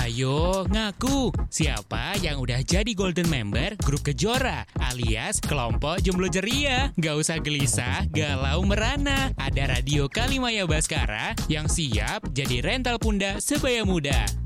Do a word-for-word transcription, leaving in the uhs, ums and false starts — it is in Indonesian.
Ayo, ngaku. Siapa yang udah jadi golden member grup Kejora alias kelompok jomblo ceria? Gak usah gelisah, galau merana. Ada Radio Kalimaya Baskara yang siap jadi rental pundak sebaya muda.